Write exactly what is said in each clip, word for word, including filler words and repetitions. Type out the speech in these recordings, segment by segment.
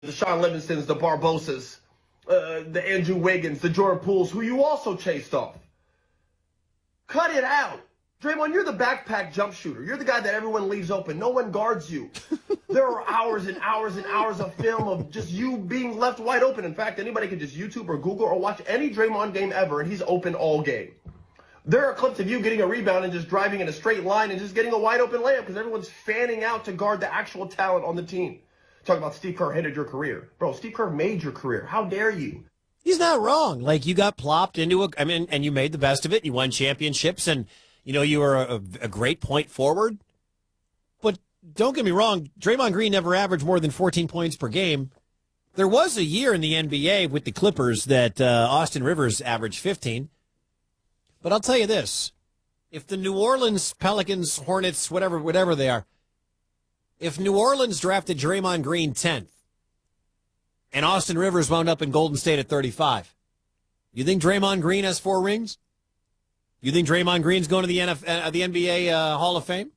the Sean Livingstons, the Barbosas, uh, the Andrew Wiggins, the Jordan Pooles, who you also chased off. Cut it out. Draymond, you're the backpack jump shooter. You're the guy that everyone leaves open. No one guards you. There are hours and hours and hours of film of just you being left wide open. In fact, anybody can just YouTube or Google or watch any Draymond game ever, and he's open all game. There are clips of you getting a rebound and just driving in a straight line and just getting a wide open layup because everyone's fanning out to guard the actual talent on the team. Talk about Steve Kerr ended your career. Bro, Steve Kerr made your career. How dare you? He's not wrong. Like, you got plopped into a, I mean, and you made the best of it. You won championships, and, you know, you were a, a great point forward. But don't get me wrong, Draymond Green never averaged more than fourteen points per game. There was a year in the N B A with the Clippers that uh, Austin Rivers averaged fifteen. But I'll tell you this. If the New Orleans Pelicans, Hornets, whatever, whatever they are, if New Orleans drafted Draymond Green tenth and Austin Rivers wound up in Golden State at thirty-five, you think Draymond Green has four rings? You think Draymond Green's going to the N F L, uh, the N B A uh, Hall of Fame?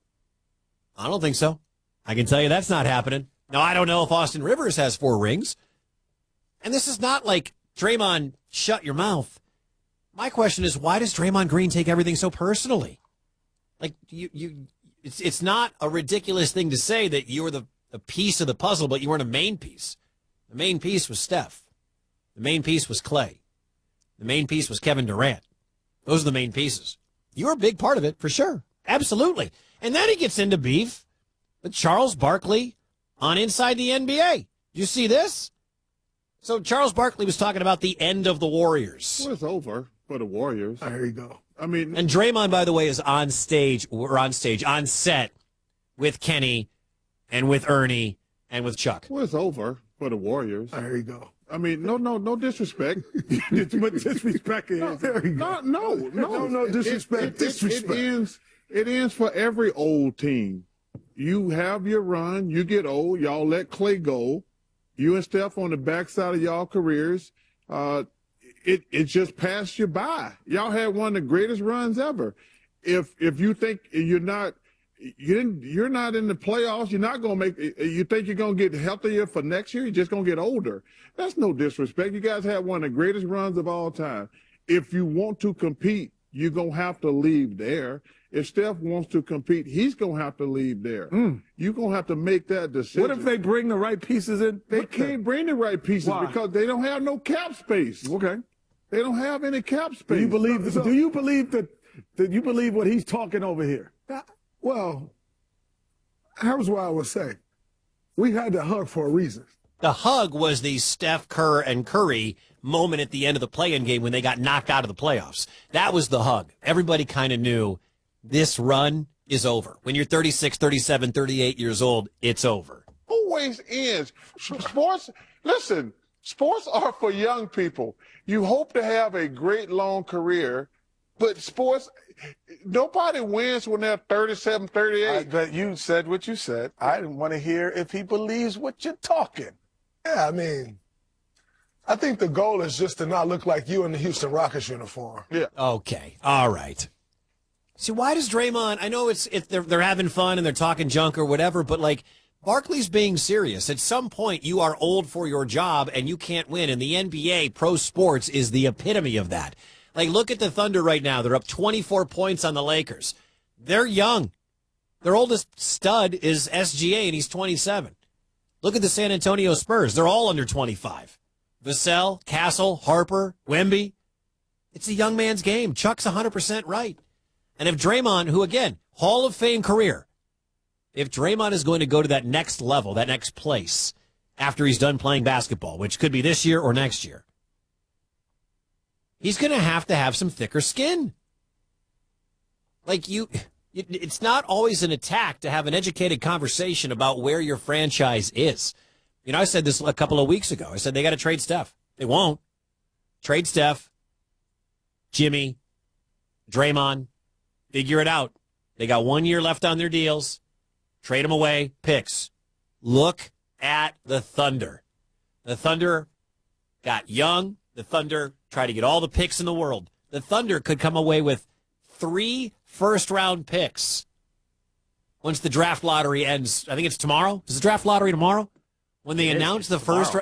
I don't think so. I can tell you that's not happening. Now, I don't know if Austin Rivers has four rings. And this is not like, Draymond, shut your mouth. My question is, why does Draymond Green take everything so personally? Like, you, you, it's it's not a ridiculous thing to say that you were the a piece of the puzzle, but you weren't a main piece. The main piece was Steph. The main piece was Clay. The main piece was Kevin Durant. Those are the main pieces. You were a big part of it, for sure. Absolutely. And then he gets into beef with Charles Barkley on Inside the N B A. You see this? So Charles Barkley was talking about the end of the Warriors. Well, it's over for the Warriors. There you go. I mean, and Draymond, by the way, is on stage, or on stage, on set with Kenny and with Ernie and with Chuck. Well, it's over for the Warriors. There you go. I mean, no, no, no disrespect. Too much disrespect. No, there you go. no, no, no, no, no disrespect. It, it, disrespect. It, it ends. It ends for every old team. You have your run. You get old. Y'all let Clay go. You and Steph on the backside of y'all careers. Uh, it it just passed you by. Y'all had one of the greatest runs ever. If if you think you're not. You didn't, you're not in the playoffs. You're not going to make – you think you're going to get healthier for next year? You're just going to get older. That's no disrespect. You guys had one of the greatest runs of all time. If you want to compete, you're going to have to leave there. If Steph wants to compete, he's going to have to leave there. Mm. You're going to have to make that decision. What if they bring the right pieces in? They can't bring the right pieces. Why? Because they don't have no cap space. Okay. They don't have any cap space. Do you believe, so, do you believe that, that you believe what he's talking over here? Well, here's what I would say. We had the hug for a reason. The hug was the Steph Kerr and Curry moment at the end of the play-in game when they got knocked out of the playoffs. That was the hug. Everybody kind of knew this run is over. When you're thirty-six, thirty-seven, thirty-eight years old, it's over. Always ends. Sports, listen, sports are for young people. You hope to have a great long career, but sports – nobody wins when they're thirty-seven, thirty-eight. I, but you said what you said. I didn't want to hear if he believes what you're talking. Yeah, I mean, I think the goal is just to not look like you in the Houston Rockets uniform. Yeah. Okay. All right. See, why does Draymond, I know it's it, they're, they're having fun and they're talking junk or whatever, but, like, Barkley's being serious. At some point, you are old for your job and you can't win. And the N B A, pro sports, is the epitome of that. Like, look at the Thunder right now. They're up twenty-four points on the Lakers. They're young. Their oldest stud is S G A, and he's twenty-seven. Look at the San Antonio Spurs. They're all under twenty-five. Vassell, Castle, Harper, Wemby. It's a young man's game. Chuck's one hundred percent right. And if Draymond, who, again, Hall of Fame career, if Draymond is going to go to that next level, that next place, after he's done playing basketball, which could be this year or next year, he's going to have to have some thicker skin. Like, you, it's not always an attack to have an educated conversation about where your franchise is. You know, I said this a couple of weeks ago. I said they got to trade Steph. They won't. Trade Steph, Jimmy, Draymond, figure it out. They got one year left on their deals. Trade them away, picks. Look at the Thunder. The Thunder got young. The Thunder try to get all the picks in the world. The Thunder could come away with three first-round picks once the draft lottery ends. I think it's tomorrow. Is the draft lottery tomorrow? When they It is. announced the It's first tomorrow.